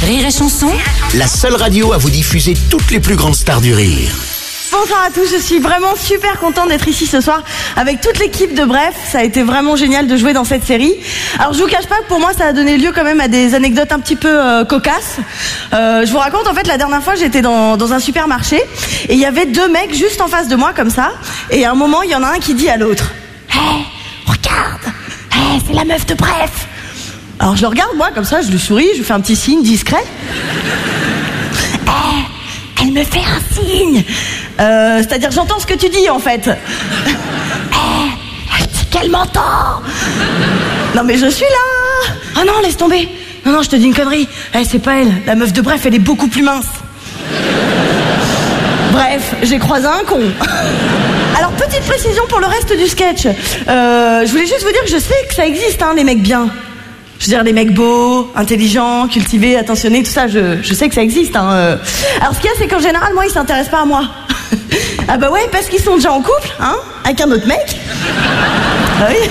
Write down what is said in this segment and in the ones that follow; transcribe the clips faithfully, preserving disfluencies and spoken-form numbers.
Rire et Chanson, la seule radio à vous diffuser toutes les plus grandes stars du rire. Bonsoir à tous, je suis vraiment super contente d'être ici ce soir avec toute l'équipe de Bref. Ça a été vraiment génial de jouer dans cette série. Alors je vous cache pas que pour moi ça a donné lieu quand même à des anecdotes un petit peu euh, cocasses. Euh, je vous raconte, en fait, la dernière fois j'étais dans, dans un supermarché et il y avait deux mecs juste en face de moi comme ça. Et à un moment il y en a un qui dit à l'autre: hé, hey, regarde, hey, c'est la meuf de Bref. Alors je le regarde, moi comme ça, je lui souris, je lui fais un petit signe discret. Hey, elle me fait un signe. Euh, c'est-à-dire j'entends ce que tu dis en fait. Hey, elle dit qu'elle m'entend. Non mais je suis là. Ah oh non, laisse tomber. Non non, je te dis une connerie. Hey, c'est pas elle. La meuf de Bref, elle est beaucoup plus mince. Bref, j'ai croisé un con. Alors petite précision pour le reste du sketch. Euh, je voulais juste vous dire que je sais que ça existe, hein, les mecs bien. Je veux dire, les mecs beaux, intelligents, cultivés, attentionnés, tout ça, je, je sais que ça existe. Hein. Alors ce qu'il y a, c'est qu'en général, moi, ils s'intéressent pas à moi. Ah bah ouais, parce qu'ils sont déjà en couple, hein, avec un autre mec. Ah oui.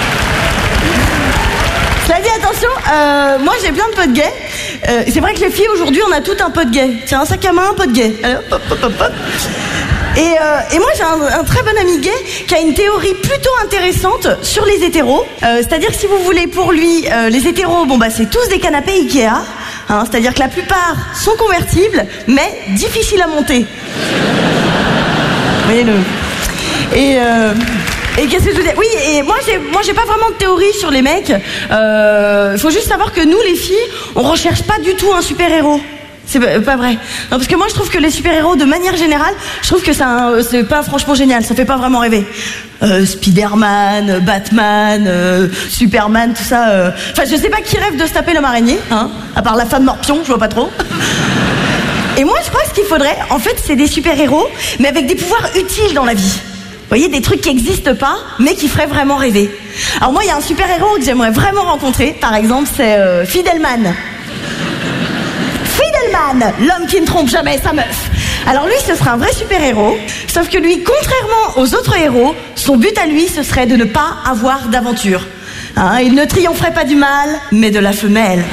Cela dit, attention, euh, moi j'ai plein de potes gays. Euh, c'est vrai que les filles aujourd'hui, on a toutes un pote gay. C'est un sac à main, un pote gay. Allez, hop, hop, hop, hop. Et, euh, et moi j'ai un, un très bon ami gay qui a une théorie plutôt intéressante sur les hétéros. Euh, c'est-à-dire que si vous voulez, pour lui, euh, les hétéros, bon bah c'est tous des canapés Ikea. Hein, c'est-à-dire que la plupart sont convertibles, mais difficiles à monter. Vous voyez le... Et... Euh... Et qu'est-ce que je veux dire ? Oui, et moi j'ai, moi j'ai pas vraiment de théorie sur les mecs. Euh, faut juste savoir que nous, les filles, on recherche pas du tout un super-héros. C'est pas vrai. Non, parce que moi je trouve que les super-héros, de manière générale, je trouve que c'est, un, c'est pas franchement génial. Ça fait pas vraiment rêver. Euh, Spider-Man, Batman, euh, Superman, tout ça. Euh... Enfin, je sais pas qui rêve de se taper l'homme araignée, hein. À part la femme morpion, je vois pas trop. Et moi je crois que ce qu'il faudrait, en fait, c'est des super-héros, mais avec des pouvoirs utiles dans la vie. Vous voyez, des trucs qui n'existent pas, mais qui feraient vraiment rêver. Alors moi, il y a un super-héros que j'aimerais vraiment rencontrer, par exemple, c'est euh, Fidelman. Fidelman, l'homme qui ne trompe jamais sa meuf. Alors lui, ce serait un vrai super-héros, sauf que lui, contrairement aux autres héros, son but à lui, ce serait de ne pas avoir d'aventure. Hein, il ne triompherait pas du mâle, mais de la femelle.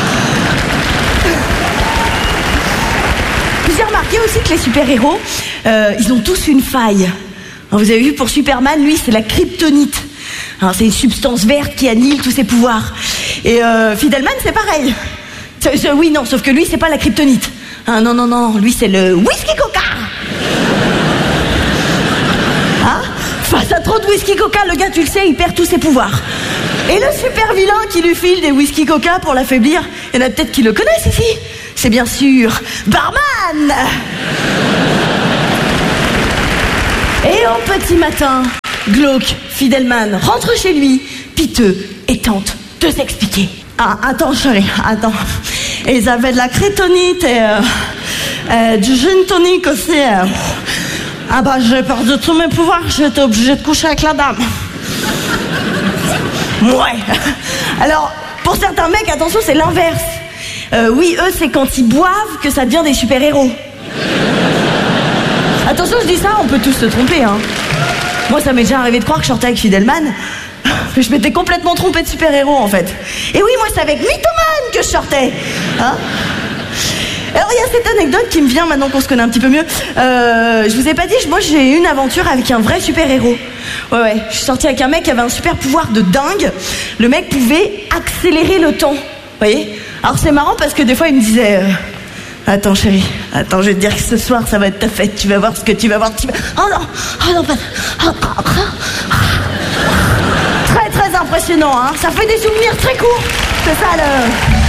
J'ai remarqué aussi que les super-héros, euh, ils ont tous une faille. Vous avez vu, pour Superman, lui, c'est la kryptonite. Alors, c'est une substance verte qui annihile tous ses pouvoirs. Et euh, Fidelman, c'est pareil. C'est, c'est, oui, non, sauf que lui, c'est pas la kryptonite. Ah, non, non, non, lui, c'est le whisky coca. Hein ? Face à trop de whisky coca, le gars, tu le sais, il perd tous ses pouvoirs. Et le super vilain qui lui file des whisky coca pour l'affaiblir, il y en a peut-être qui le connaissent ici. C'est bien sûr Barman. Et au petit matin, glauque, Fidelman rentre chez lui, piteux, et tente de s'expliquer. Ah, attends chérie, attends. Ils avaient de la kryptonite et euh, euh, du gin tonic aussi. Euh. Ah bah j'ai perdu tous mes pouvoirs, j'étais obligée de coucher avec la dame. Ouais. Alors, pour certains mecs, attention, c'est l'inverse. Euh, oui, eux, c'est quand ils boivent que ça devient des super-héros. Attention, je dis ça, on peut tous se tromper, hein. Moi, ça m'est déjà arrivé de croire que je sortais avec Fidelman. Je m'étais complètement trompée de super-héros, en fait. Et oui, moi, c'est avec Mythoman que je sortais. Hein. Alors, il y a cette anecdote qui me vient maintenant qu'on se connaît un petit peu mieux. Euh, je vous ai pas dit, moi, j'ai eu une aventure avec un vrai super-héros. Ouais, ouais. Je suis sortie avec un mec qui avait un super pouvoir de dingue. Le mec pouvait accélérer le temps. Vous voyez ? Alors, c'est marrant parce que des fois, il me disait... Euh, Attends chérie, attends, je vais te dire que ce soir ça va être ta fête, tu vas voir ce que tu vas voir. Tu vas... Oh non, oh non, pas... Très très impressionnant, hein. Ça fait des souvenirs très courts, c'est ça le...